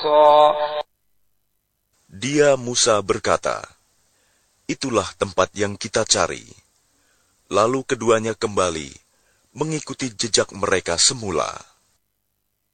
Dia Musa berkata, "Itulah tempat yang kita cari." Lalu keduanya kembali mengikuti jejak mereka semula.